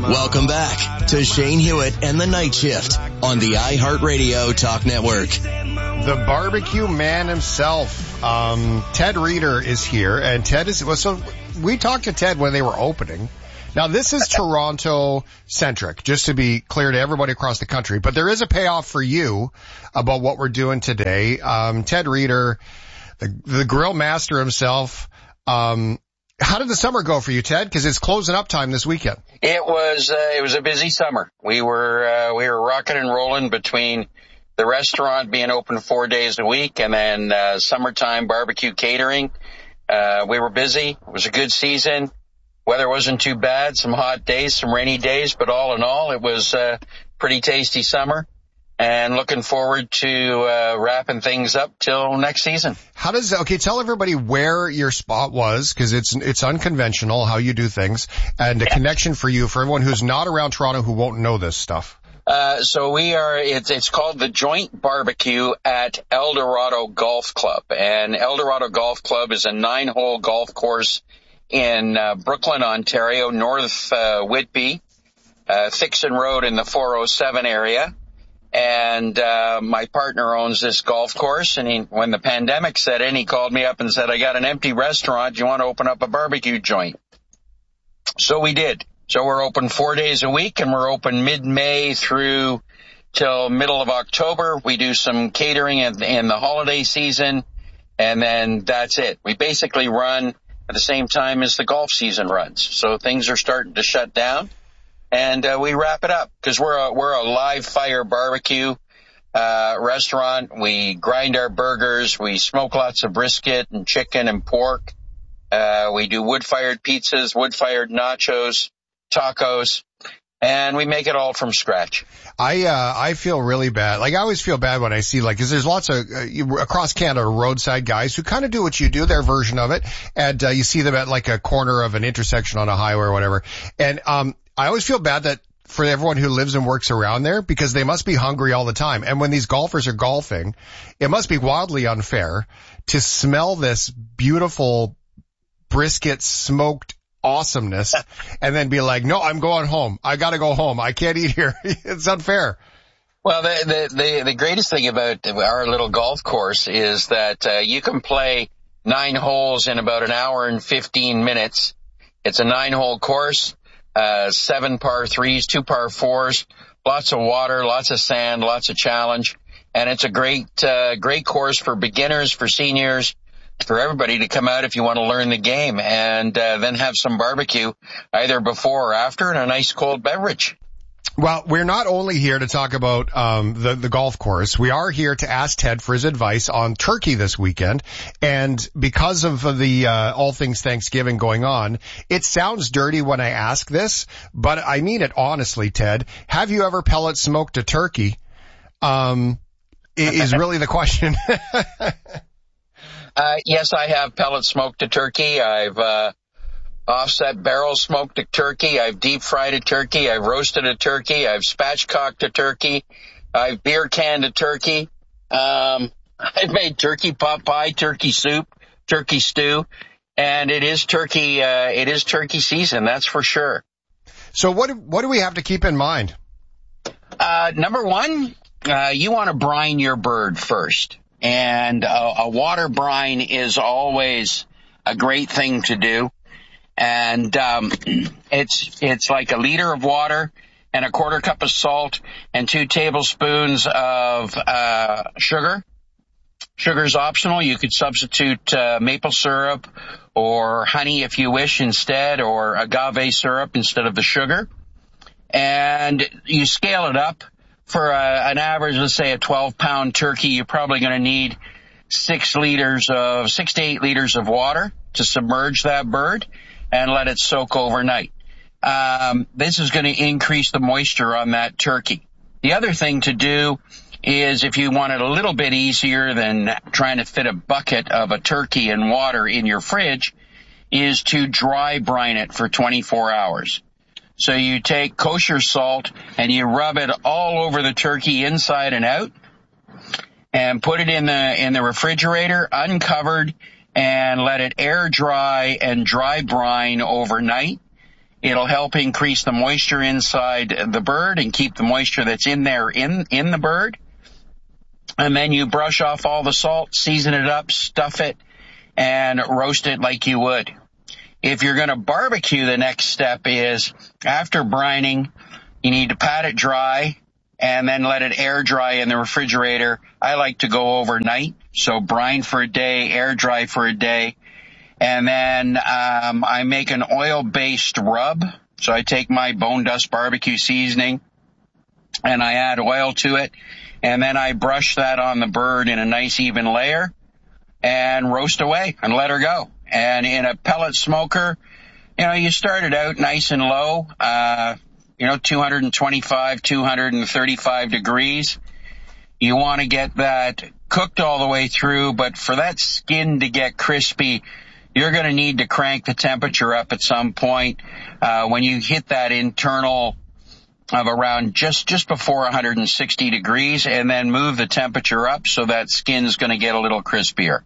Welcome back to Shane Hewitt and the Night Shift on the iHeartRadio Talk Network. The barbecue man himself, Ted Reeder, is here, and Ted is, so we talked to Ted when they were opening. Now, this is Toronto-centric, just to be clear to everybody across the country, but there is a payoff for you about what we're doing today. Ted Reeder, the grill master himself, how did the summer go for you, Ted? Because it's closing up time this weekend. It was a busy summer. We were rocking and rolling between the restaurant being open 4 days a week and then summertime barbecue catering. We were busy. It was a good season. Weather wasn't too bad. Some hot days, some rainy days, but all in all, it was a pretty tasty summer. And looking forward to wrapping things up till next season. Tell everybody where your spot was, because it's unconventional how you do things, and a connection for you, for everyone who's not around Toronto who won't know this stuff. So it's called the Joint Barbecue at Eldorado Golf Club. And Eldorado Golf Club is a 9-hole golf course in Brooklyn, Ontario, North Whitby, Thixon Road in the 407 area. And my partner owns this golf course, and when the pandemic set in, he called me up and said, I got an empty restaurant. Do you want to open up a barbecue joint? So we did. So we're open 4 days a week, and we're open mid-May through till middle of October. We do some catering in the holiday season, and then that's it. We basically run at the same time as the golf season runs. So things are starting to shut down. And we wrap it up because we're a live fire barbecue restaurant. We grind our burgers. We smoke lots of brisket and chicken and pork. We do wood-fired pizzas, wood-fired nachos, tacos, and we make it all from scratch. I feel really bad. Like, I always feel bad when I see, like, cause there's lots of, across Canada, roadside guys who kind of do what you do, their version of it. And, you see them at like a corner of an intersection on a highway or whatever. And, I always feel bad that for everyone who lives and works around there, because they must be hungry all the time. And when these golfers are golfing, it must be wildly unfair to smell this beautiful brisket smoked awesomeness and then be like, no, I'm going home. I got to go home. I can't eat here. It's unfair. Well, the greatest thing about our little golf course is that you can play 9 holes in about an hour and 15 minutes. It's a 9-hole course. 7 par 3s, 2 par 4s, lots of water, lots of sand, lots of challenge. And it's a great course for beginners, for seniors, for everybody to come out if you want to learn the game and then have some barbecue either before or after and a nice cold beverage. Well, we're not only here to talk about the golf course. We are here to ask Ted for his advice on turkey this weekend. And because of the all things Thanksgiving going on, it sounds dirty when I ask this, but I mean it honestly, Ted. Have you ever pellet smoked a turkey? Is really the question. Yes, I have pellet smoked a turkey. I've offset barrel smoked a turkey. I've deep fried a turkey. I've roasted a turkey. I've spatchcocked a turkey. I've beer canned a turkey. I've made turkey pot pie, turkey soup, turkey stew, and it is turkey season. That's for sure. So what do we have to keep in mind? Number one, you want to brine your bird first, and a water brine is always a great thing to do. And it's like a liter of water and a quarter cup of salt and 2 tablespoons of sugar. Sugar's optional. You could substitute maple syrup or honey if you wish instead, or agave syrup instead of the sugar. And you scale it up for an average, let's say a 12-pound turkey. You're probably going to need 6 to 8 liters of water to submerge that bird and let it soak overnight. This is going to increase the moisture on that turkey. The other thing to do is, if you want it a little bit easier than trying to fit a bucket of a turkey and water in your fridge, is to dry brine it for 24 hours. So you take kosher salt and you rub it all over the turkey inside and out and put it in the refrigerator uncovered and let it air dry and dry brine overnight. It'll help increase the moisture inside the bird and keep the moisture that's in there in the bird. And then you brush off all the salt, season it up, stuff it, and roast it like you would. If you're going to barbecue, the next step is, after brining, you need to pat it dry and then let it air dry in the refrigerator. I like to go overnight, so brine for a day, air dry for a day. And then I make an oil-based rub. So I take my Bone Dust barbecue seasoning and I add oil to it. And then I brush that on the bird in a nice even layer and roast away and let her go. And in a pellet smoker, you start it out nice and low, 225, 235 degrees. You want to get that cooked all the way through, but for that skin to get crispy, you're going to need to crank the temperature up at some point. When you hit that internal of around just before 160 degrees, and then move the temperature up so that skin's going to get a little crispier.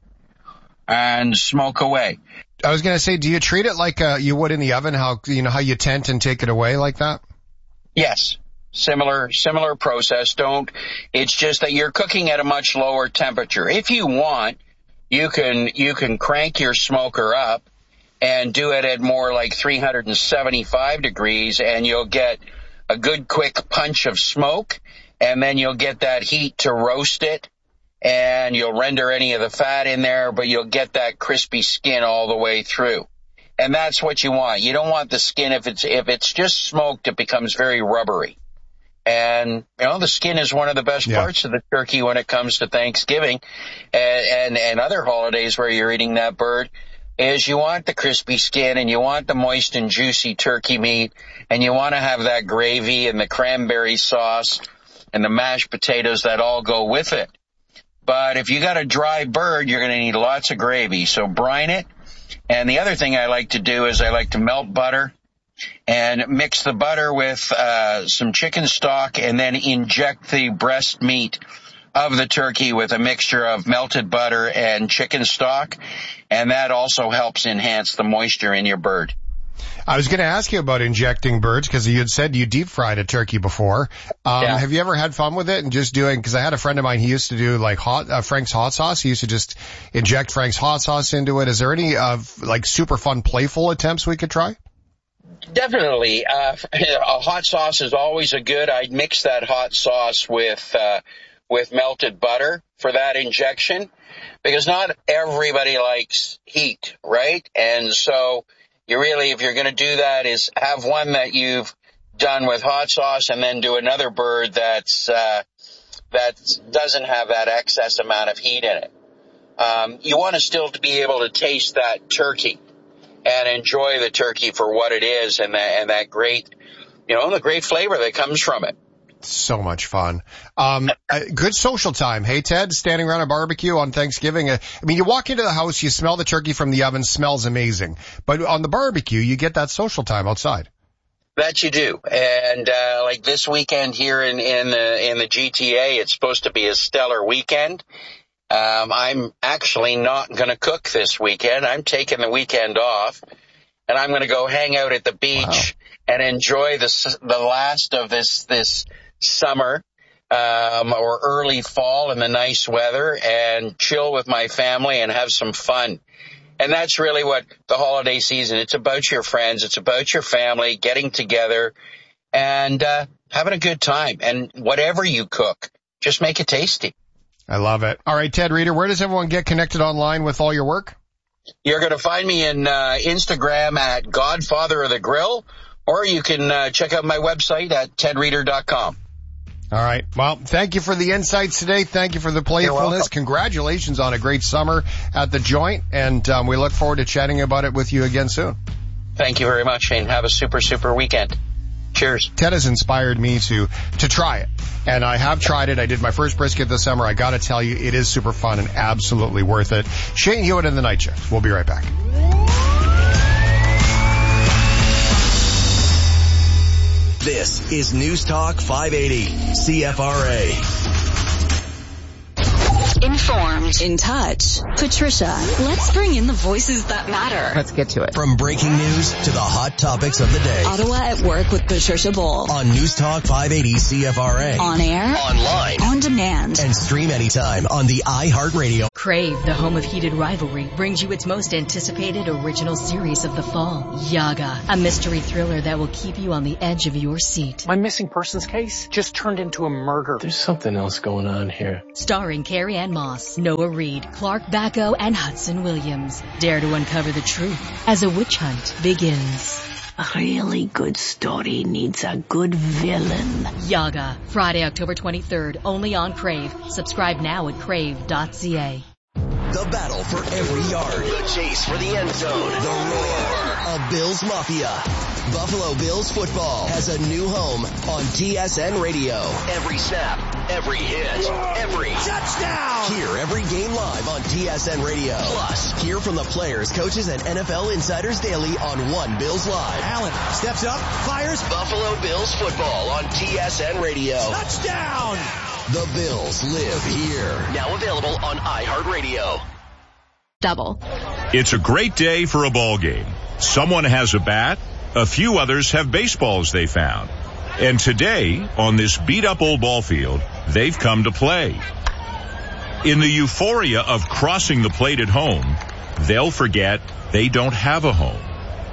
And smoke away. I was going to say, do you treat it like you would in the oven? How you tent and take it away like that? Yes. Similar process. It's just that you're cooking at a much lower temperature. If you want, you can crank your smoker up and do it at more like 375 degrees, and you'll get a good quick punch of smoke, and then you'll get that heat to roast it, and you'll render any of the fat in there, but you'll get that crispy skin all the way through. And that's what you want. You don't want the skin, if it's just smoked, it becomes very rubbery. And, the skin is one of the best parts of the turkey when it comes to Thanksgiving and other holidays where you're eating that bird, is you want the crispy skin and you want the moist and juicy turkey meat, and you want to have that gravy and the cranberry sauce and the mashed potatoes that all go with it. But if you got a dry bird, you're going to need lots of gravy. So brine it. And the other thing I like to do is I like to melt butter and mix the butter with some chicken stock, and then inject the breast meat of the turkey with a mixture of melted butter and chicken stock. And that also helps enhance the moisture in your bird. I was going to ask you about injecting birds, because you had said you deep fried a turkey before. Have you ever had fun with it and just doing, because I had a friend of mine, he used to do like Frank's hot sauce. He used to just inject Frank's hot sauce into it. Is there any super fun, playful attempts we could try? Definitely. A hot sauce is always I'd mix that hot sauce with melted butter for that injection, because not everybody likes heat, right? And so you really, if you're going to do that, is have one that you've done with hot sauce and then do another bird that doesn't have that excess amount of heat in it. You want to still to be able to taste that turkey and enjoy the turkey for what it is, and that great, the great flavor that comes from it. So much fun. Good social time. Hey, Ted, standing around a barbecue on Thanksgiving. You walk into the house, you smell the turkey from the oven, smells amazing. But on the barbecue, you get that social time outside. That you do. And, like this weekend here in the GTA, it's supposed to be a stellar weekend. I'm actually not going to cook this weekend. I'm taking the weekend off, and I'm going to go hang out at the beach and enjoy the last of this summer, or early fall in the nice weather, and chill with my family and have some fun. And that's really what the holiday season, it's about your friends, it's about your family, getting together and having a good time. And whatever you cook, just make it tasty. I love it. All right, Ted Reader, where does everyone get connected online with all your work? You're going to find me in Instagram at Godfather of the Grill, or you can check out my website at tedreader.com. All right. Well, thank you for the insights today. Thank you for the playfulness. Congratulations on a great summer at the joint, and we look forward to chatting about it with you again soon. Thank you very much, Shane. Have a super, super weekend. Cheers. Ted has inspired me to try it, and I have tried it. I did my first brisket this summer. I got to tell you, it is super fun and absolutely worth it. Shane Hewitt in the Night Shift. We'll be right back. This is News Talk 580, CFRA. Informed. In touch. Patricia, let's bring in the voices that matter. Let's get to it. From breaking news to the hot topics of the day. Ottawa at Work with Patricia Bull. On News Talk 580 CFRA. On air. Online. On demand. And stream anytime on the iHeartRadio. Crave, the home of heated rivalry, brings you its most anticipated original series of the fall, Yaga, a mystery thriller that will keep you on the edge of your seat. My missing persons case just turned into a murder. There's something else going on here. Starring Carrie Ann Moss, Noah Reid, Clark Bacco, and Hudson Williams. Dare to uncover the truth as a witch hunt begins. A really good story needs a good villain. Yaga, Friday, October 23rd, only on Crave. Subscribe now at crave.ca. The battle for every yard. The chase for the end zone. The roar of Bills Mafia. Buffalo Bills football has a new home on TSN Radio. Every snap, every hit, every touchdown. Hear every game live on TSN Radio. Plus, hear from the players, coaches, and NFL insiders daily on One Bills Live. Allen steps up, fires. Buffalo Bills football on TSN Radio. Touchdown! The Bills live here. Now available on iHeartRadio. Double. It's a great day for a ball game. Someone has a bat. A few others have baseballs they found. And today, on this beat-up old ball field, they've come to play. In the euphoria of crossing the plate at home, they'll forget they don't have a home.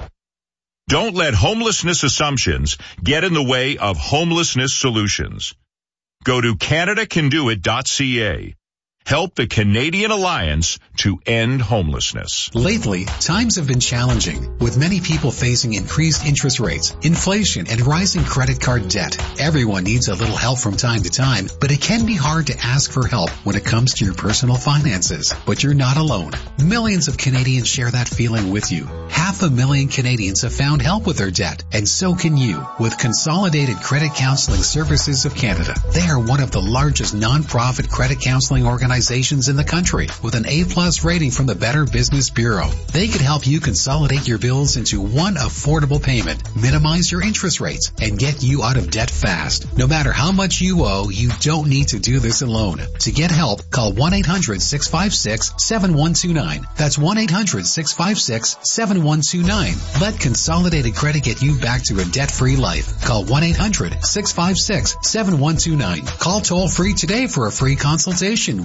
Don't let homelessness assumptions get in the way of homelessness solutions. Go to CanadaCanDoIt.ca. Help the Canadian Alliance to end homelessness. Lately, times have been challenging, with many people facing increased interest rates, inflation, and rising credit card debt. Everyone needs a little help from time to time, but it can be hard to ask for help when it comes to your personal finances. But you're not alone. Millions of Canadians share that feeling with you. 500,000 Canadians have found help with their debt, and so can you with Consolidated Credit Counseling Services of Canada. They are one of the largest non-profit credit counseling organizations in the country with an A+ rating from the Better Business Bureau. They could help you consolidate your bills into one affordable payment, minimize your interest rates, and get you out of debt fast. No matter how much you owe, you don't need to do this alone. To get help, call 1-800-656-7129. That's 1-800-656-7129. Let Consolidated Credit get you back to a debt-free life. Call 1-800-656-7129. Call toll-free today for a free consultation.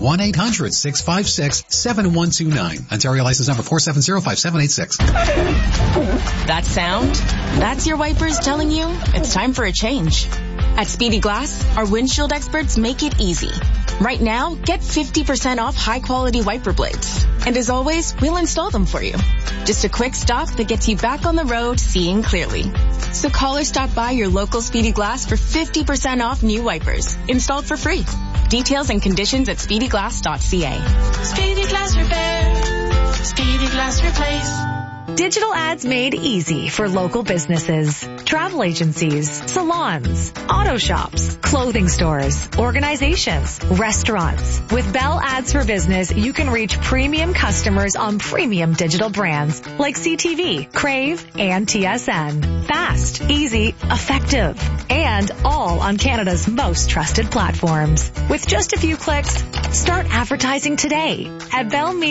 1-800-656-7129. Ontario license number 4705786. That sound? That's your wipers telling you it's time for a change. At Speedy Glass, our windshield experts make it easy. Right now, get 50% off high-quality wiper blades. And as always, we'll install them for you. Just a quick stop that gets you back on the road seeing clearly. So call or stop by your local Speedy Glass for 50% off new wipers, installed for free. Details and conditions at speedyglass.ca. Speedy Glass Repair. Speedy Glass Replace. Digital ads made easy for local businesses, travel agencies, salons, auto shops, clothing stores, organizations, restaurants. With Bell Ads for Business, you can reach premium customers on premium digital brands like CTV, Crave, and TSN. Fast, easy, effective, and all on Canada's most trusted platforms. With just a few clicks, start advertising today at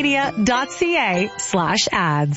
bellmedia.ca/ads.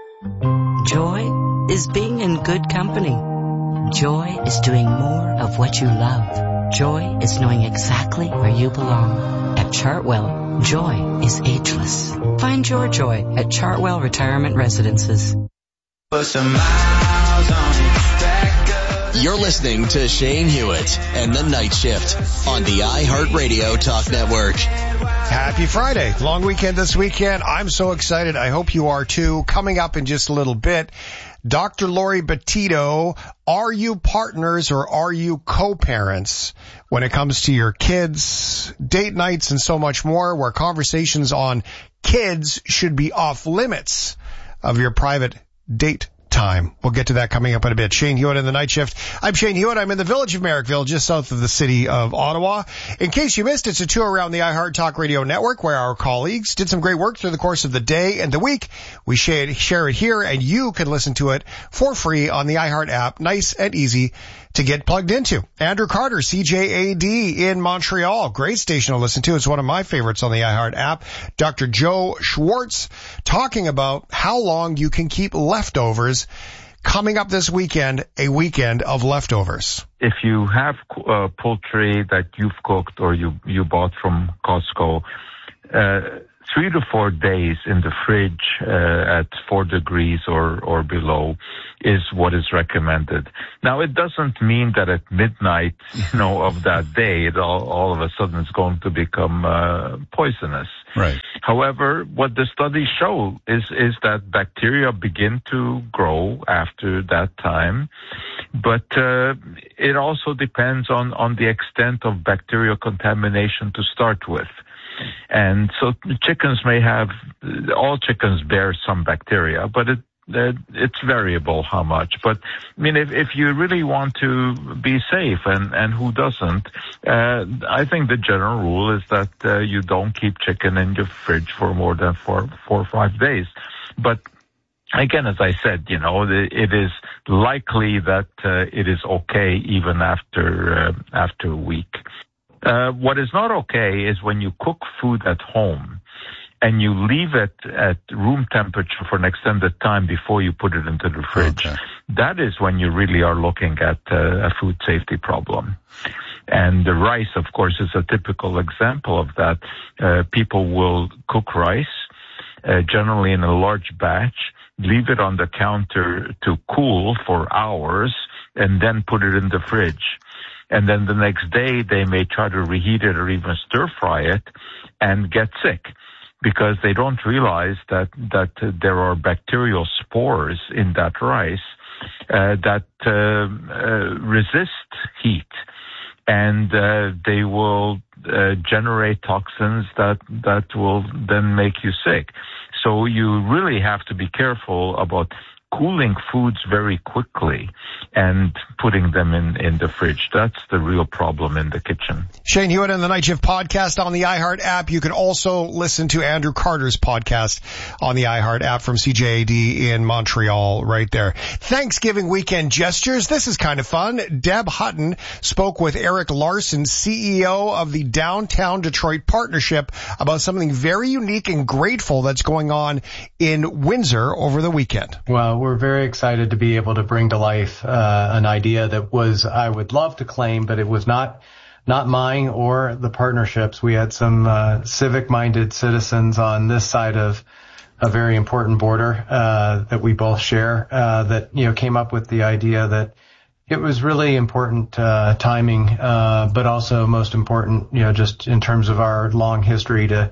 Joy is being in good company. Joy is doing more of what you love. Joy is knowing exactly where you belong. At Chartwell, joy is ageless. Find your joy at Chartwell Retirement Residences. Put some miles on it. You're listening to Shane Hewitt and the Night Shift on the iHeartRadio Talk Network. Happy Friday. Long weekend this weekend. I'm so excited. I hope you are too. Coming up in just a little bit, Dr. Lori Betito, are you partners or are you co-parents when it comes to your kids, date nights, and so much more, where conversations on kids should be off limits of your private date time. We'll get to that coming up in a bit. Shane Hewitt in the night shift. I'm Shane Hewitt. I'm in the village of Merrickville, just south of the city of Ottawa. In case you missed, it's a tour around the iHeart Talk Radio network where our colleagues did some great work through the course of the day and the week. We share it here, and you can listen to it for free on the iHeart app. Nice and easy to get plugged into. Andrew Carter, CJAD in Montreal. Great station to listen to. It's one of my favorites on the iHeart app. Dr. Joe Schwartz talking about how long you can keep leftovers. Coming up this weekend, a weekend of leftovers. If you have poultry that you've cooked or you bought from Costco, 3 to 4 days in the fridge at 4 degrees or below is what is recommended. Now, it doesn't mean that at midnight, of that day, it all of a sudden is going to become poisonous. Right. However, what the studies show is that bacteria begin to grow after that time, but it also depends on the extent of bacterial contamination to start with. And so chickens all chickens bear some bacteria, but it's variable how much. But I mean, if you really want to be safe, and who doesn't, I think the general rule is that you don't keep chicken in your fridge for more than 4 or 5 days. But again, as I said, it is likely that it is okay even after a week. What is not okay is when you cook food at home and you leave it at room temperature for an extended time before you put it into the fridge. Okay. That is when you really are looking at a food safety problem. And the rice, of course, is a typical example of that. People will cook rice, generally in a large batch, leave it on the counter to cool for hours, and then put it in the fridge. And then the next day, they may try to reheat it or even stir-fry it and get sick because they don't realize that there are bacterial spores in that rice that resist heat. And they will generate toxins that will then make you sick. So you really have to be careful about cooling foods very quickly and putting them in the fridge. That's the real problem in the kitchen. Shane Hewitt and the Night Shift podcast on the iHeart app. You can also listen to Andrew Carter's podcast on the iHeart app from CJAD in Montreal right there. Thanksgiving weekend gestures. This is kind of fun. Deb Hutton spoke with Eric Larson, CEO of the Downtown Detroit Partnership, about something very unique and grateful that's going on in Windsor over the weekend. Well, we're very excited to be able to bring to life an idea that I would love to claim, but it was not mine or the partnerships. We had some civic-minded citizens on this side of a very important border that we both share that came up with the idea that it was really important timing, but also most important, just in terms of our long history to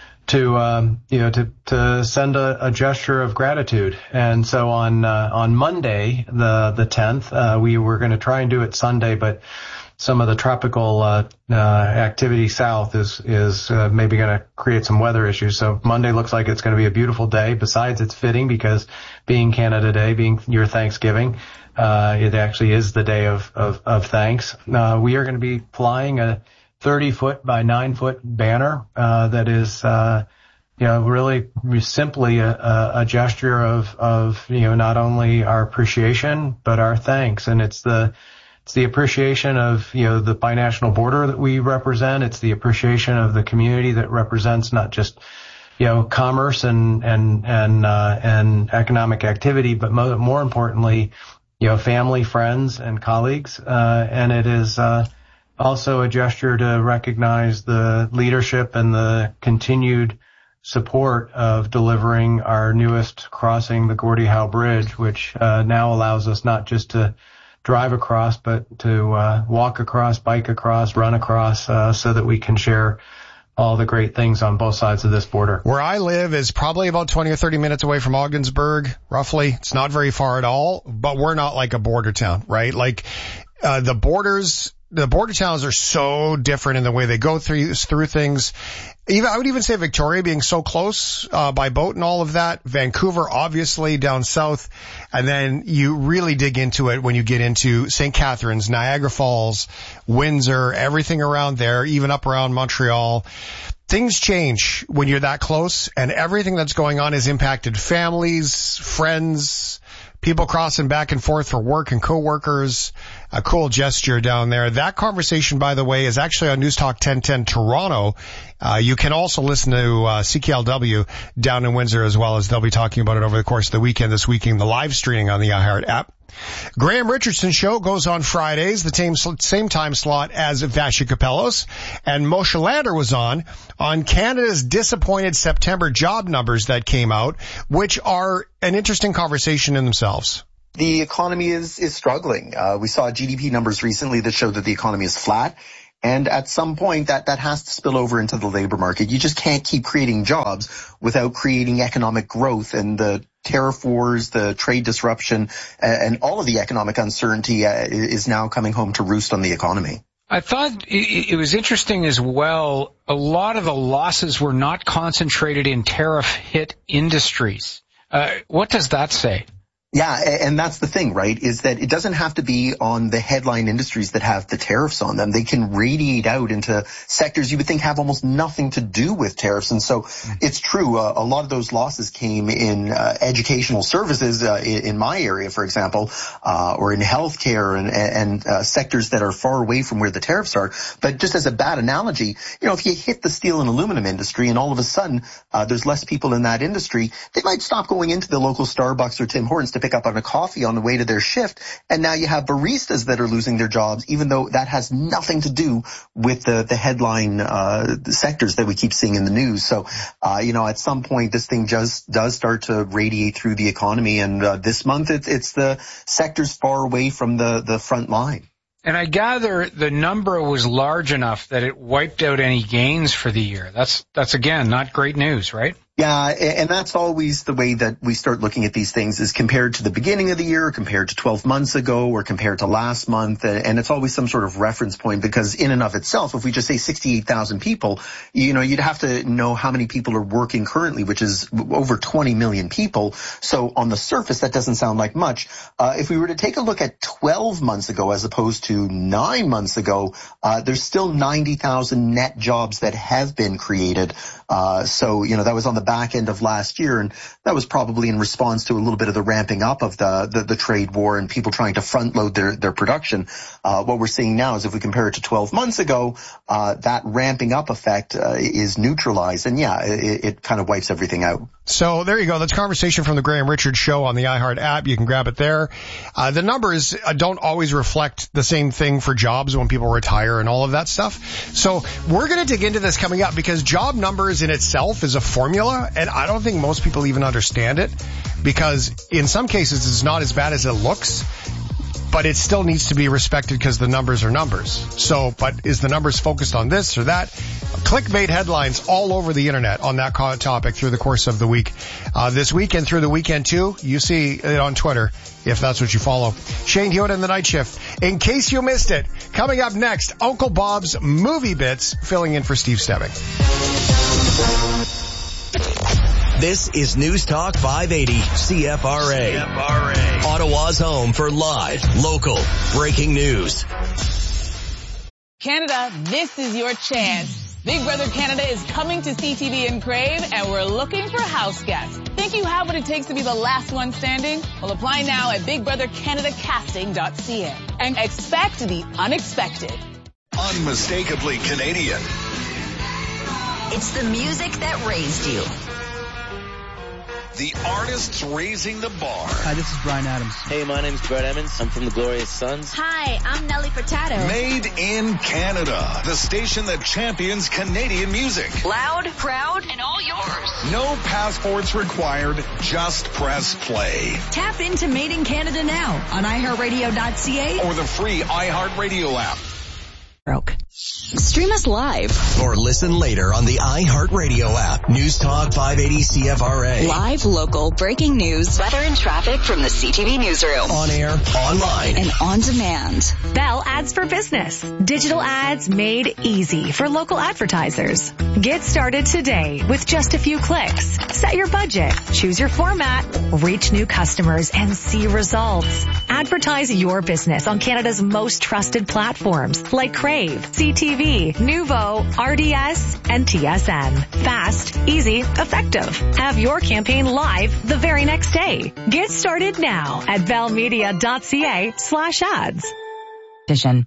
send a gesture of gratitude. And so on Monday, the 10th, we were going to try and do it Sunday, but some of the tropical activity south is maybe going to create some weather issues. So Monday looks like it's going to be a beautiful day. Besides, it's fitting because being Canada Day, being your Thanksgiving, it actually is the day of thanks. We are going to be flying a 30-foot by 9-foot banner that is really simply a gesture of not only our appreciation but our thanks. And it's the appreciation of the binational border that we represent. It's the appreciation of the community that represents not just commerce and economic activity, but more importantly family, friends, and colleagues. And it is also a gesture to recognize the leadership and the continued support of delivering our newest crossing, the Gordie Howe Bridge, which now allows us not just to drive across, but to walk across, bike across, run across, so that we can share all the great things on both sides of this border. Where I live is probably about 20 or 30 minutes away from Ogdensburg, roughly. It's not very far at all, but we're not like a border town, right? Like the borders the border towns are so different in the way they go through things. I would even say Victoria being so close, by boat and all of that. Vancouver, obviously down south. And then you really dig into it when you get into St. Catharines, Niagara Falls, Windsor, everything around there, even up around Montreal. Things change when you're that close, and everything that's going on has impacted families, friends, people crossing back and forth for work and coworkers. A cool gesture down there. That conversation, by the way, is actually on News Talk 1010 Toronto. You can also listen to CKLW down in Windsor as well, as they'll be talking about it over the course of the weekend this weekend, the live streaming on the iHeart app. Graham Richardson Show goes on Fridays, the same time slot as Vasha Capellos. And Moshe Lander was on Canada's disappointed September job numbers that came out, which are an interesting conversation in themselves. The economy is struggling. We saw GDP numbers recently that showed that the economy is flat. And at some point that has to spill over into the labor market. You just can't keep creating jobs without creating economic growth, and the tariff wars, the trade disruption, and all of the economic uncertainty is now coming home to roost on the economy. I thought it was interesting as well. A lot of the losses were not concentrated in tariff hit industries. What does that say? Yeah, and that's the thing, right, is that it doesn't have to be on the headline industries that have the tariffs on them. They can radiate out into sectors you would think have almost nothing to do with tariffs. And so it's true, a lot of those losses came in educational services in my area, for example, or in healthcare and sectors that are far away from where the tariffs are. But just as a bad analogy, if you hit the steel and aluminum industry and all of a sudden there's less people in that industry, they might stop going into the local Starbucks or Tim Hortons to pick up on a coffee on the way to their shift, and now you have baristas that are losing their jobs, even though that has nothing to do with the headline sectors that we keep seeing in the news. So, at some point this thing just does start to radiate through the economy, and this month it's the sectors far away from the front line. And I gather the number was large enough that it wiped out any gains for the year. That's again not great news, right? Yeah, and that's always the way that we start looking at these things, is compared to the beginning of the year, compared to 12 months ago, or compared to last month. And it's always some sort of reference point, because in and of itself, if we just say 68,000 people, you'd have to know how many people are working currently, which is over 20 million people. So on the surface, that doesn't sound like much. If we were to take a look at 12 months ago as opposed to 9 months ago, there's still 90,000 net jobs that have been created. So that was on the back end of last year, and that was probably in response to a little bit of the ramping up of the trade war and people trying to front load their production. What we're seeing now is, if we compare it to 12 months ago, that ramping up effect is neutralized, and it kind of wipes everything out. So there you go. That's conversation from the Graham Richards Show on the iHeart app. You can grab it there. The numbers don't always reflect the same thing for jobs when people retire and all of that stuff. So we're going to dig into this coming up, because job numbers in itself is a formula, and I don't think most people even understand it, because in some cases it's not as bad as it looks, but it still needs to be respected because the numbers are numbers. So, but is the numbers focused on this or that? Clickbait headlines all over the internet on that topic through the course of the week. This weekend, through the weekend too, you see it on Twitter, if that's what you follow. Shane Hewitt in the Night Shift. In case you missed it, coming up next, Uncle Bob's Movie Bits, filling in for Steve Stebbing. This is News Talk 580 CFRA. Ottawa's home for live, local, breaking news. Canada, this is your chance. Big Brother Canada is coming to CTV and Crave, and we're looking for house guests. Think you have what it takes to be the last one standing? Well, apply now at BigBrotherCanadaCasting.ca and expect the unexpected. Unmistakably Canadian. It's the music that raised you. The artists raising the bar. Hi, this is Bryan Adams. Hey, my name's Brett Emmons. I'm from the Glorious Sons. Hi, I'm Nelly Furtado. Made in Canada. The station that champions Canadian music. Loud, proud, and all yours. No passports required. Just press play. Tap into Made in Canada now on iHeartRadio.ca or the free iHeartRadio app. Broke. Stream us live or listen later on the iHeartRadio app. News Talk 580 CFRA. Live, local, breaking news, weather and traffic from the CTV newsroom. On air, online, and on demand. Bell Ads for Business. Digital ads made easy for local advertisers. Get started today with just a few clicks. Set your budget, choose your format, reach new customers, and see results. Advertise your business on Canada's most trusted platforms like Crave, CTV, Nuvo, RDS, and TSN. Fast, easy, effective. Have your campaign live the very next day. Get started now at bellmedia.ca/ads. Vision.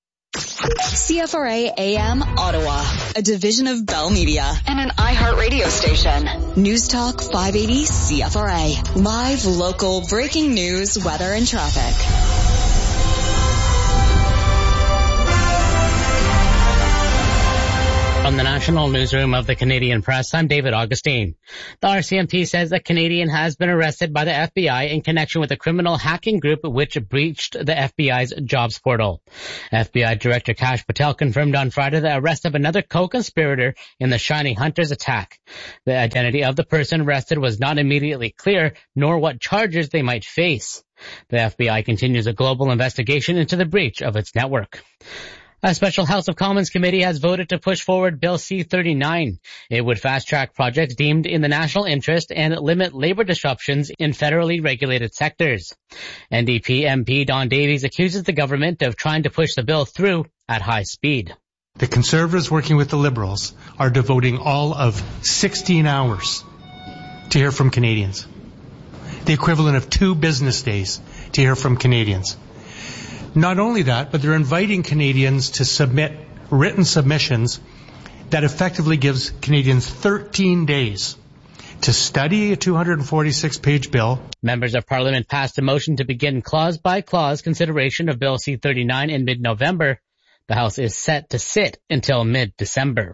CFRA AM Ottawa, a division of Bell Media and an iHeart radio station. News Talk 580 CFRA. Live, local, breaking news, weather, and traffic. From the National Newsroom of the Canadian Press, I'm David Augustine. The RCMP says a Canadian has been arrested by the FBI in connection with a criminal hacking group which breached the FBI's jobs portal. FBI Director Kash Patel confirmed on Friday the arrest of another co-conspirator in the Shiny Hunters attack. The identity of the person arrested was not immediately clear, nor what charges they might face. The FBI continues a global investigation into the breach of its network. A special House of Commons committee has voted to push forward Bill C-39. It would fast-track projects deemed in the national interest and limit labor disruptions in federally regulated sectors. NDP MP Don Davies accuses the government of trying to push the bill through at high speed. The Conservatives working with the Liberals are devoting all of 16 hours to hear from Canadians. The equivalent of 2 business days to hear from Canadians. Not only that, but they're inviting Canadians to submit written submissions that effectively gives Canadians 13 days to study a 246-page bill. Members of Parliament passed a motion to begin clause-by-clause consideration of Bill C-39 in mid-November. The House is set to sit until mid-December.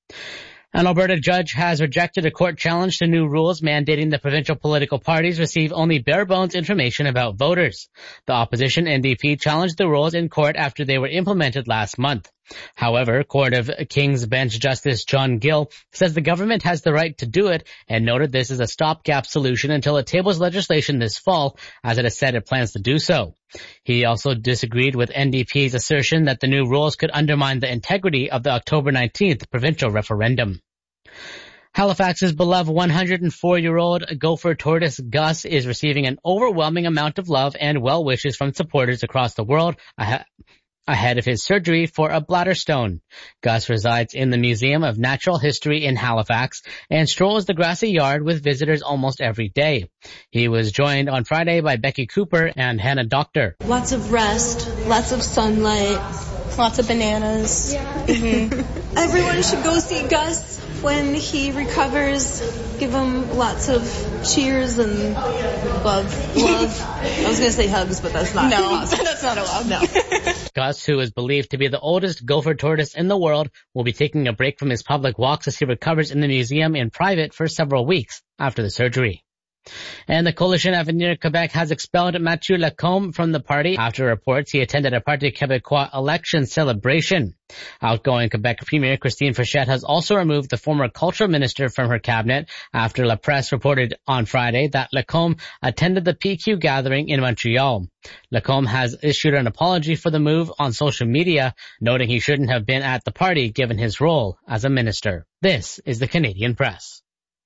An Alberta judge has rejected a court challenge to new rules mandating the provincial political parties receive only bare-bones information about voters. The opposition NDP challenged the rules in court after they were implemented last month. However, Court of King's Bench Justice John Gill says the government has the right to do it and noted this is a stopgap solution until it tables legislation this fall, as it has said it plans to do so. He also disagreed with NDP's assertion that the new rules could undermine the integrity of the October 19th provincial referendum. Halifax's beloved 104-year-old gopher tortoise Gus is receiving an overwhelming amount of love and well wishes from supporters across the world ahead of his surgery for a bladder stone. Gus resides in the Museum of Natural History in Halifax and strolls the grassy yard with visitors almost every day. He was joined on Friday by Becky Cooper and Hannah Doctor. Lots of rest, lots of sunlight, lots of bananas. Yeah. Mm-hmm. Everyone should go see Gus when he recovers. Give him lots of cheers and love. I was going to say hugs, but that's not possible. That's not allowed. No. Gus, who is believed to be the oldest gopher tortoise in the world, will be taking a break from his public walks as he recovers in the museum in private for several weeks after the surgery. And the Coalition Avenir Quebec has expelled Mathieu Lacombe from the party after reports he attended a Parti Québécois election celebration. Outgoing Quebec Premier Christine Frechette has also removed the former cultural minister from her cabinet after La Presse reported on Friday that Lacombe attended the PQ gathering in Montreal. Lacombe has issued an apology for the move on social media, noting he shouldn't have been at the party given his role as a minister. This is the Canadian Press.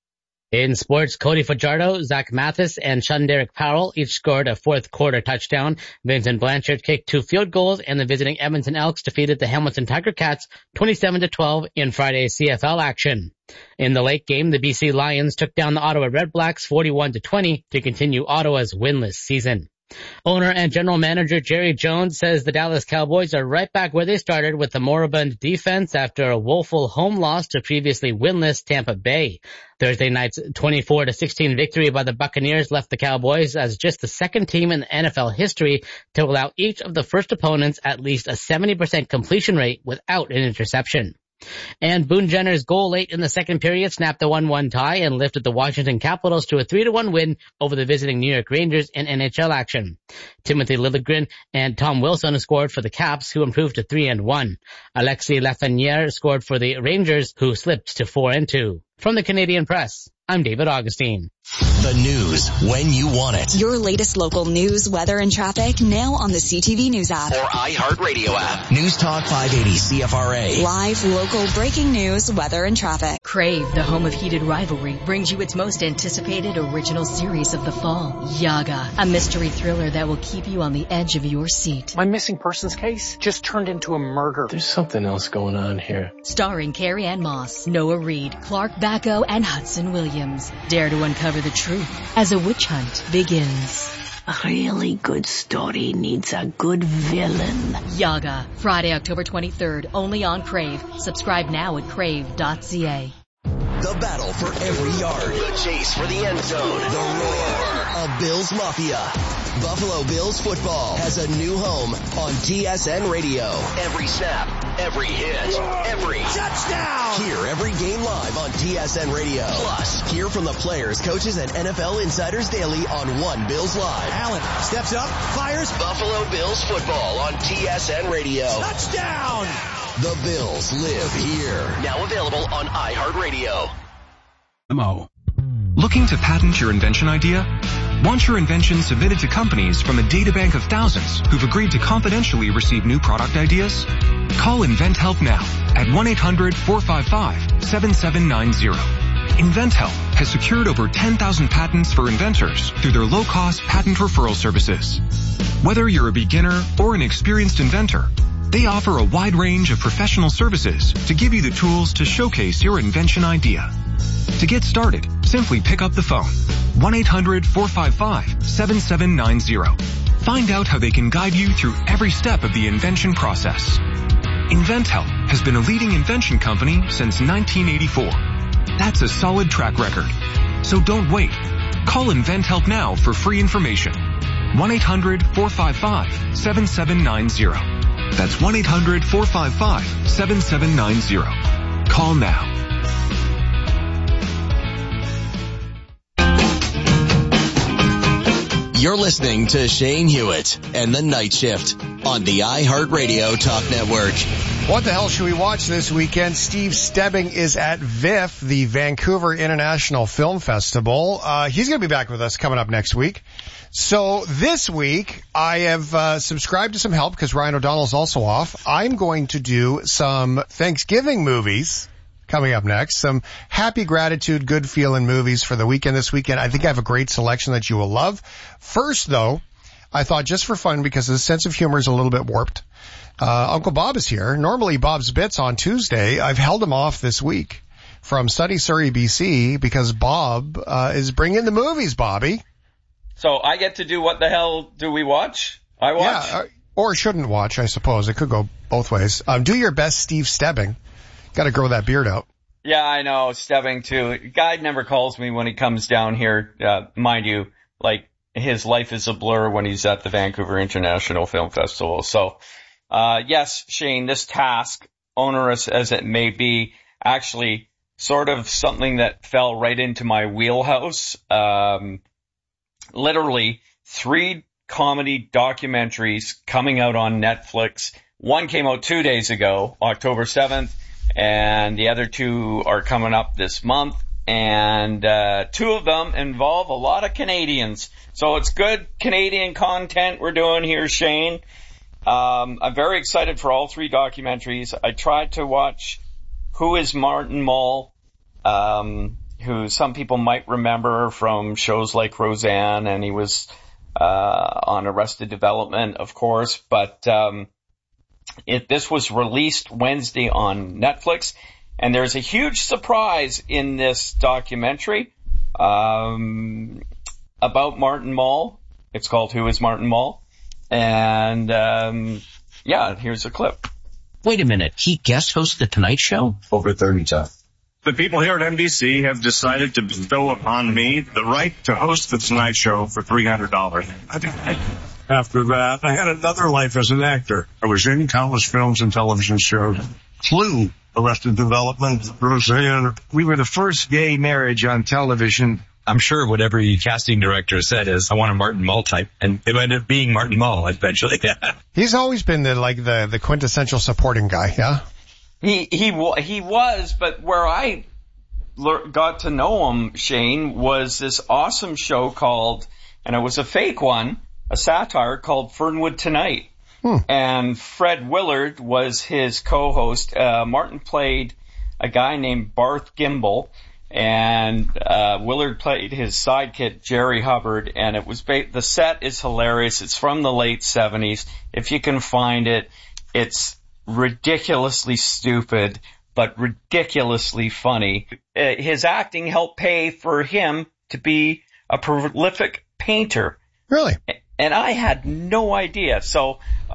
In sports, Cody Fajardo, Zach Mathis, and Shunderick Powell each scored a fourth-quarter touchdown. Vincent Blanchard kicked 2 field goals, and the visiting Edmonton Elks defeated the Hamilton Tiger Cats 27-12 in Friday's CFL action. In the late game, the BC Lions took down the Ottawa Redblacks 41-20 to continue Ottawa's winless season. Owner and general manager Jerry Jones says the Dallas Cowboys are right back where they started with the moribund defense after a woeful home loss to previously winless Tampa Bay. Thursday night's 24-16 victory by the Buccaneers left the Cowboys as just the second team in NFL history to allow each of the first opponents at least a 70% completion rate without an interception. And Boone Jenner's goal late in the second period snapped the 1-1 tie and lifted the Washington Capitals to a 3-1 win over the visiting New York Rangers in NHL action. Timothy Liljegren and Tom Wilson scored for the Caps, who improved to 3-1. Alexis Lafreniere scored for the Rangers, who slipped to 4-2. From the Canadian Press, I'm David Augustine. The news when you want it. Your latest local news, weather, and traffic now on the CTV News app. Or iHeartRadio app. News Talk 580 CFRA. Live, local, breaking news, weather, and traffic. Crave, the home of heated rivalry, brings you its most anticipated original series of the fall, Yaga, a mystery thriller that will keep you on the edge of your seat. My missing persons case just turned into a murder. There's something else going on here. Starring Carrie Ann Moss, Noah Reid, Clark Bacco, and Hudson Williams. Dare to uncover the truth as a witch hunt begins. A really good story needs a good villain. Yaga, Friday, October 23rd, only on Crave. Subscribe now at crave.ca. The battle for every yard. The chase for the end zone. The roar of Bills Mafia. Buffalo Bills football has a new home on TSN Radio. Every snap, every hit, every touchdown. Hear every game live on TSN Radio. Plus, hear from the players, coaches, and NFL insiders daily on One Bills Live. Allen steps up, fires. Buffalo Bills football on TSN Radio. Touchdown! The Bills live here. Now available on iHeartRadio. Looking to patent your invention idea? Want your invention submitted to companies from a databank of thousands who've agreed to confidentially receive new product ideas? Call InventHelp now at 1-800-455-7790. InventHelp has secured over 10,000 patents for inventors through their low-cost patent referral services. Whether you're a beginner or an experienced inventor, they offer a wide range of professional services to give you the tools to showcase your invention idea. To get started, simply pick up the phone. 1-800-455-7790. Find out how they can guide you through every step of the invention process. InventHelp has been a leading invention company since 1984. That's a solid track record. So don't wait. Call InventHelp now for free information. 1-800-455-7790. That's 1-800-455-7790. Call now. You're listening to Shane Hewitt and the Night Shift on the iHeartRadio Talk Network. What the hell should we watch this weekend? Steve Stebbing is at VIFF, the Vancouver International Film Festival. He's going to be back with us coming up next week. So this week, I have subscribed to some help because Ryan O'Donnell's also off. I'm going to do some Thanksgiving movies coming up next. Some happy, gratitude, good feeling movies for the weekend this weekend. I think I have a great selection that you will love. First, though, I thought just for fun, because the sense of humor is a little bit warped, Uncle Bob is here. Normally, Bob's Bits on Tuesday. I've held him off this week from sunny Surrey, BC, because Bob is bringing the movies, Bobby. So I get to do what the hell do we watch? I watch? Yeah, or shouldn't watch, I suppose. It could go both ways. Do your best, Steve Stebbing. Got to grow that beard out. Yeah, I know. Stebbing, too. Guy never calls me when he comes down here. Mind you, like, his life is a blur when he's at the Vancouver International Film Festival. So, yes, Shane, this task, onerous as it may be, actually sort of something that fell right into my wheelhouse. Literally 3 comedy documentaries coming out on Netflix. One came out 2 days ago, October 7th. And the other 2 are coming up this month, and 2 of them involve a lot of Canadians. So it's good Canadian content we're doing here, Shane. I'm very excited for all 3 documentaries. I tried to watch Who is Martin Mull, who some people might remember from shows like Roseanne, and he was on Arrested Development, of course, but this was released Wednesday on Netflix, and there's a huge surprise in this documentary about Martin Mull. It's called Who is Martin Mull? And yeah, here's a clip. Wait a minute, he guest hosts The Tonight Show? Over 30 times. The people here at NBC have decided to bestow upon me the right to host The Tonight Show for $300. After that, I had another life as an actor. I was in countless films and television shows. Clue, Arrested Development, Roseanne. We were the first gay marriage on television. I'm sure what every casting director said is, I want a Martin Mull type. And it ended up being Martin Mull eventually. He's always been the quintessential supporting guy, yeah? He was, but where I got to know him, Shane, was this awesome show called, and it was a fake one, a satire called Fernwood Tonight. And Fred Willard was his co-host. Martin played a guy named Barth Gimbel, and Willard played his sidekick, Jerry Hubbard, and it was the set is hilarious. It's from the late 70s. If you can find it, it's ridiculously stupid, but ridiculously funny. His acting helped pay for him to be a prolific painter. Really? And I had no idea. So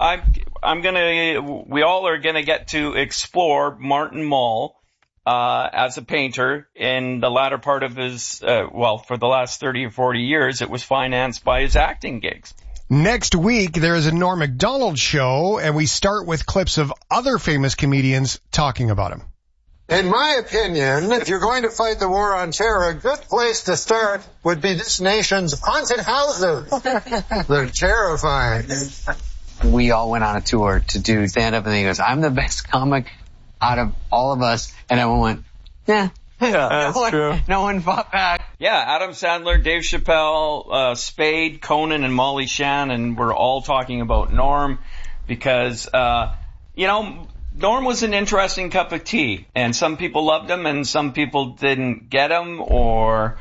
we all are gonna get to explore Martin Mull, as a painter in the latter part of his, for the last 30 or 40 years, it was financed by his acting gigs. Next week, there is a Norm Macdonald show, and we start with clips of other famous comedians talking about him. In my opinion, if you're going to fight the war on terror, a good place to start would be this nation's haunted houses. They're terrifying. We all went on a tour to do stand-up, and he goes, I'm the best comic out of all of us. And everyone went, yeah, that's true. No one fought back. Yeah, Adam Sandler, Dave Chappelle, Spade, Conan, and Molly Shannon were all talking about Norm because, Norm was an interesting cup of tea, and some people loved him and some people didn't get him, or,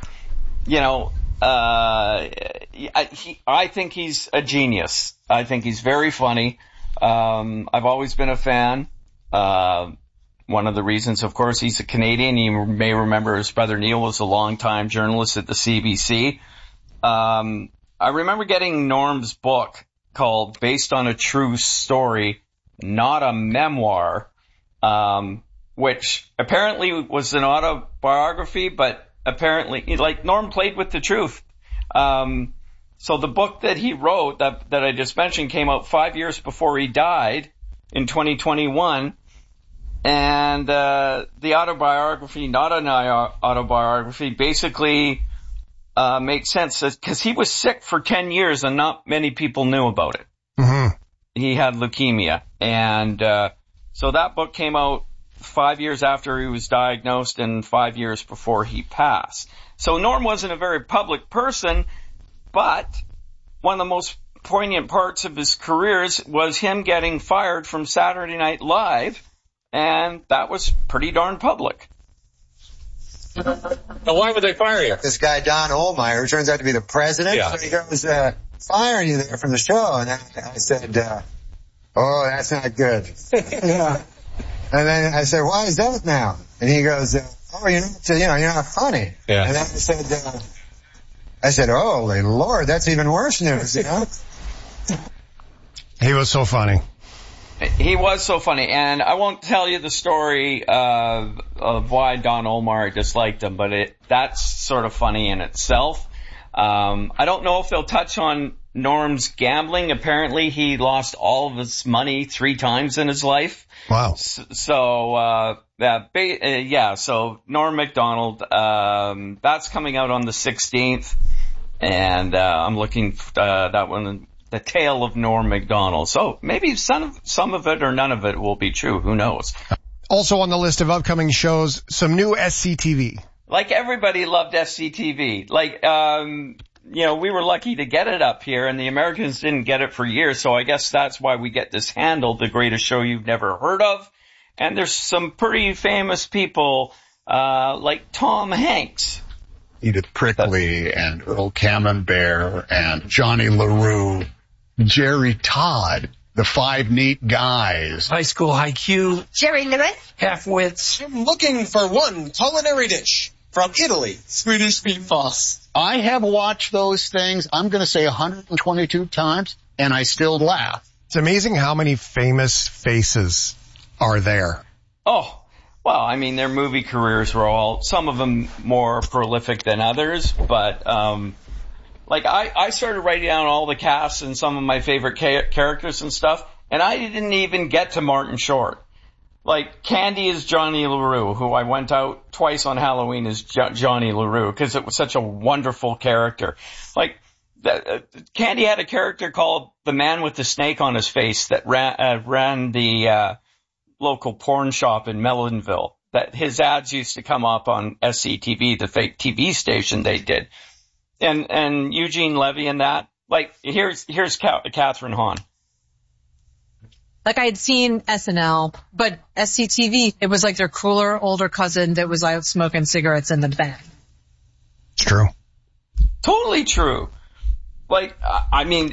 I think he's a genius. I think he's very funny. I've always been a fan. One of the reasons, of course, he's a Canadian. You may remember his brother Neil was a longtime journalist at the CBC. I remember getting Norm's book called Based on a True Story, Not a Memoir, which apparently was an autobiography, but apparently, Norm played with the truth. So the book that he wrote, that I just mentioned, came out 5 years before he died in 2021. And the autobiography, not an autobiography, basically makes sense because he was sick for 10 years and not many people knew about it. Mm-hmm. He had leukemia. And so that book came out 5 years after he was diagnosed and 5 years before he passed. So Norm wasn't a very public person, but one of the most poignant parts of his careers was him getting fired from Saturday Night Live. And that was pretty darn public. Now, why would they fire you? This guy, Don Ohlmeyer, turns out to be the president. Yeah. So he goes, firing you there from the show. And I said, oh, that's not good. Yeah. And then I said, why is that now? And he goes, you're not funny. Yeah. And then I said, holy Lord, that's even worse news, He was so funny. He was so funny, and I won't tell you the story of why Don Ohlmeyer disliked him, but that's sort of funny in itself. I don't know if they'll touch on Norm's gambling. Apparently, he lost all of his money 3 times in his life. Wow. So Norm Macdonald, that's coming out on the 16th, and I'm looking that one. The Tale of Norm Macdonald. So maybe some of it or none of it will be true. Who knows? Also on the list of upcoming shows, some new SCTV. Like everybody loved SCTV. We were lucky to get it up here, and the Americans didn't get it for years. So I guess that's why we get this handle, the greatest show you've never heard of. And there's some pretty famous people, like Tom Hanks. Edith Prickly and Earl Camembert and Johnny LaRue. Jerry Todd, the 5 Neat Guys. High School IQ. Jerry Lewis. Half-wits. I'm looking for one culinary dish from Italy. Swedish meatballs. I have watched those things, I'm going to say 122 times, and I still laugh. It's amazing how many famous faces are there. Oh, well, I mean, their movie careers were some of them more prolific than others, but, I started writing down all the casts and some of my favorite characters and stuff, and I didn't even get to Martin Short. Like, Candy is Johnny LaRue, who I went out twice on Halloween as Johnny LaRue, because it was such a wonderful character. Like, Candy had a character called the Man with the Snake on his face that ran the local porn shop in Melonville. That his ads used to come up on SCTV, the fake TV station they did. And Eugene Levy and that. Like, here's Catherine Hahn. Like, I had seen SNL, but SCTV, it was like their cooler, older cousin that was out smoking cigarettes in the back. It's true. Totally true. Like, I mean,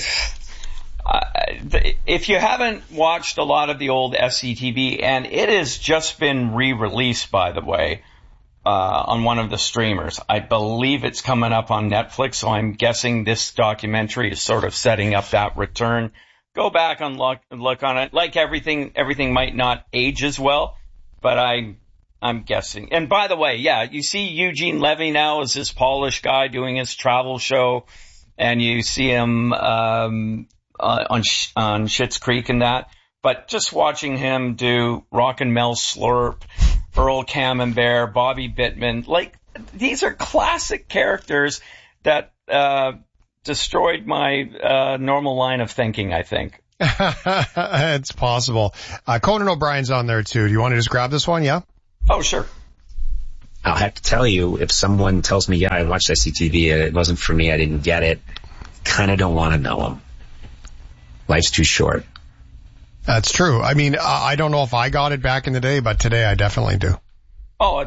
if you haven't watched a lot of the old SCTV, and it has just been re-released, by the way, on one of the streamers. I believe it's coming up on Netflix, so I'm guessing this documentary is sort of setting up that return. Go back and look on it. Like everything might not age as well, but I'm guessing. And by the way, yeah, you see Eugene Levy now as this Polish guy doing his travel show, and you see him on Schitt's Creek and that. But just watching him do Rockin' Mel Slurp, Earl Camembert, Bobby Bittman, like, these are classic characters that destroyed my normal line of thinking, I think. It's possible. Conan O'Brien's on there too. Do you want to just grab this one? Yeah? Oh, sure. I'll have to tell you, if someone tells me, yeah, I watched SCTV and it wasn't for me, I didn't get it, kind of don't want to know them. Life's too short. That's true. I mean, I don't know if I got it back in the day, but today I definitely do. Oh,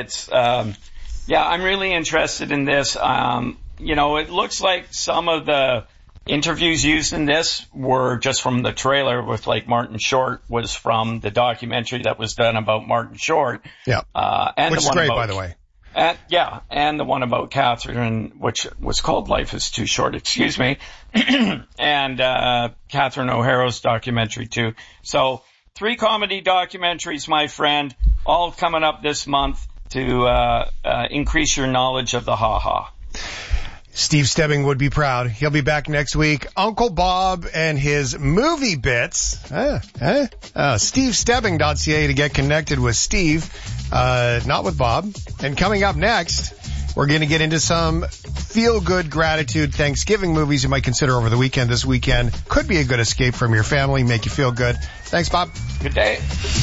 yeah, I'm really interested in this. You know, it looks like some of the interviews used in this were just from the trailer with, like, Martin Short was from the documentary that was done about Martin Short. Yeah. And which is great, by the way. And the one about Catherine, which was called Life is Too Short, excuse me. And Catherine O'Hara's documentary, too. So 3 comedy documentaries, my friend, all coming up this month to increase your knowledge of the ha-ha. Steve Stebbing would be proud. He'll be back next week. Uncle Bob and his movie bits. SteveStebbing.ca to get connected with Steve, not with Bob. And coming up next, we're going to get into some feel-good gratitude Thanksgiving movies you might consider over the weekend. This weekend could be a good escape from your family, make you feel good. Thanks, Bob. Good day.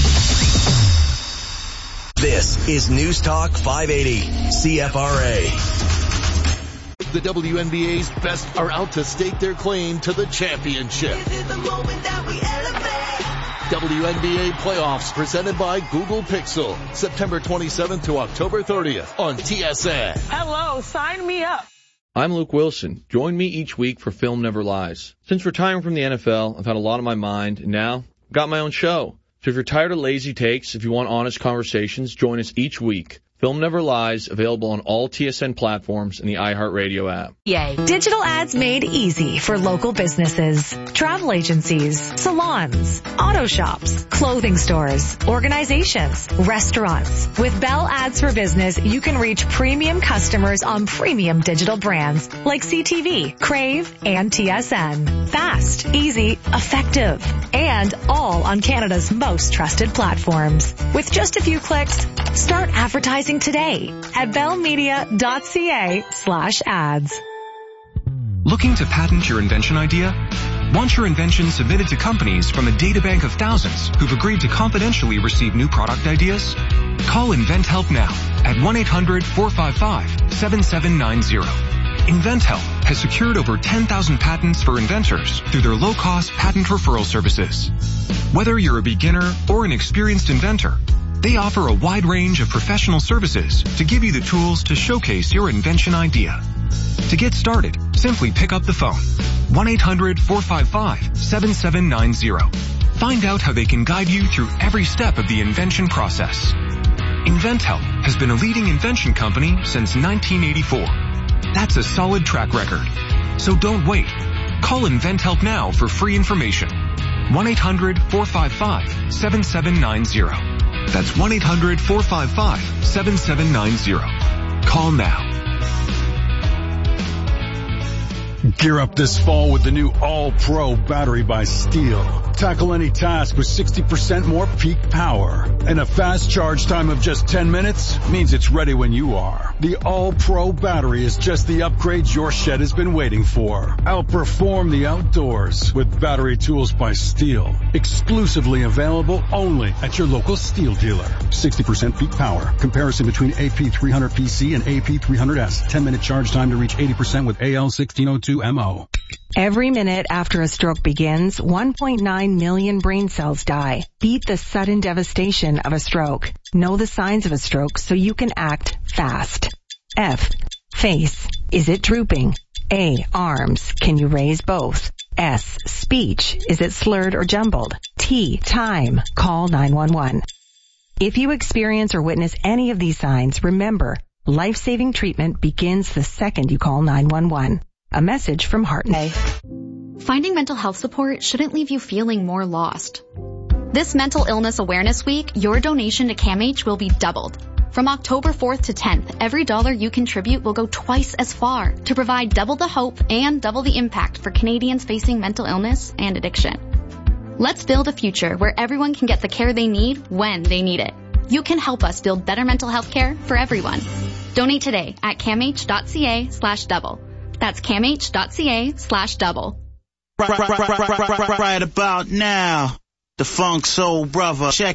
This is News Talk 580, CFRA. The WNBA's best are out to stake their claim to the championship. WNBA playoffs presented by Google Pixel. September 27th to October 30th on TSN. Hello, sign me up. I'm Luke Wilson. Join me each week for Film Never Lies. Since retiring from the NFL, I've had a lot on my mind, and now I've got my own show. So if you're tired of lazy takes, if you want honest conversations, join us each week. Film Never Lies, available on all TSN platforms and the iHeartRadio app. Yay. Digital ads made easy for local businesses, travel agencies, salons, auto shops, clothing stores, organizations, restaurants. With Bell Ads for Business, you can reach premium customers on premium digital brands like CTV, Crave, and TSN. Fast, easy, effective, and all on Canada's most trusted platforms. With just a few clicks, start advertising today at bellmedia.ca/ads. Looking to patent your invention idea? Want your invention submitted to companies from a databank of thousands who've agreed to confidentially receive new product ideas? Call InventHelp now at 1-800-455-7790. InventHelp has secured over 10,000 patents for inventors through their low-cost patent referral services. Whether you're a beginner or an experienced inventor, they offer a wide range of professional services to give you the tools to showcase your invention idea. To get started, simply pick up the phone. 1-800-455-7790. Find out how they can guide you through every step of the invention process. InventHelp has been a leading invention company since 1984. That's a solid track record. So don't wait. Call InventHelp now for free information. 1-800-455-7790. That's 1-800-455-7790. Call now. Gear up this fall with the new All-Pro battery by Steel. Tackle any task with 60% more peak power. And a fast charge time of just 10 minutes means it's ready when you are. The All-Pro battery is just the upgrade your shed has been waiting for. Outperform the outdoors with battery tools by Steel. Exclusively available only at your local Steel dealer. 60% peak power. Comparison between AP300PC and AP300S. 10-minute charge time to reach 80% with AL1602 MO. Every minute after a stroke begins, 1.9 million brain cells die. Beat the sudden devastation of a stroke. Know the signs of a stroke so you can act fast. F. Face. Is it drooping? A. Arms. Can you raise both? S. Speech. Is it slurred or jumbled? T. Time. Call 911. If you experience or witness any of these signs, remember, life-saving treatment begins the second you call 911. A message from Heart and Finding mental health support shouldn't leave you feeling more lost. This Mental Illness Awareness Week, your donation to CAMH will be doubled. From October 4th to 10th, every dollar you contribute will go twice as far to provide double the hope and double the impact for Canadians facing mental illness and addiction. Let's build a future where everyone can get the care they need when they need it. You can help us build better mental health care for everyone. Donate today at camh.ca/double. That's camh.ca/double. Right about now, the Funk Soul Brother. Check